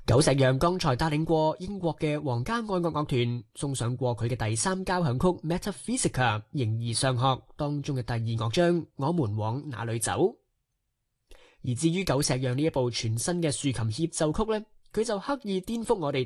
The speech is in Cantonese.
久石讓剛才帶領過英國嘅皇家愛樂樂團送上過佢嘅第3交響曲 Metaphysica 形而上學當中嘅第2樂章我們往哪裏走。而至於久石讓呢一部全新嘅豎琴協奏曲呢，佢就刻意顛覆我哋